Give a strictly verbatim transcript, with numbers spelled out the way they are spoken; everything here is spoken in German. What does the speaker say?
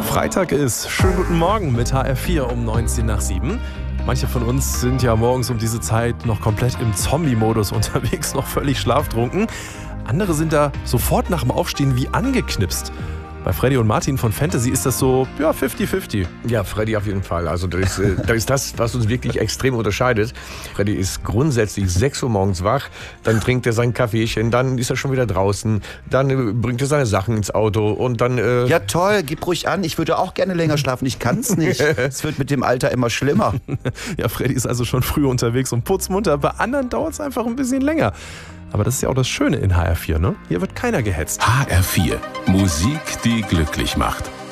Freitag ist. Schönen guten Morgen mit H R vier um neunzehn nach sieben. Manche von uns sind ja morgens um diese Zeit noch komplett im Zombie-Modus unterwegs, noch völlig schlaftrunken. Andere sind da sofort nach dem Aufstehen wie angeknipst. Bei Freddy und Martin von Fantasy ist das so, ja, fifty fifty. Ja, Freddy auf jeden Fall. Also das ist, das ist das, was uns wirklich extrem unterscheidet. Freddy ist grundsätzlich sechs Uhr morgens wach, dann trinkt er sein Kaffeechen, dann ist er schon wieder draußen, dann bringt er seine Sachen ins Auto und dann... Äh ja toll, gib ruhig an, ich würde auch gerne länger schlafen, ich kann es nicht. Es wird mit dem Alter immer schlimmer. Ja, Freddy ist also schon früh unterwegs und putzmunter, bei anderen dauert es einfach ein bisschen länger. Aber das ist ja auch das Schöne in H R vier, ne? Hier wird keiner gehetzt. H R vier. Musik, die glücklich macht.